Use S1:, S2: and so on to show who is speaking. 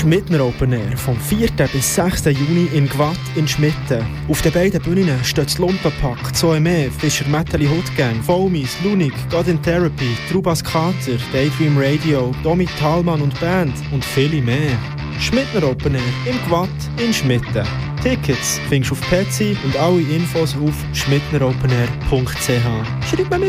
S1: Schmidtner Open Air vom 4. bis 6. Juni in Gwatt in Schmitten. Auf den beiden Bühnen steht das Lumpenpack, Zoeme, Fischer Metalli Hoodgang, Foamies, Lunik, God in Therapy, Trubas Kater, Daydream Radio, Domi Thalmann und Band und viele mehr. Schmidtner Open Air im Gwatt in Schmitten. Tickets findest du auf Petsy und alle Infos auf schmidtneropenair.ch. Schreib mir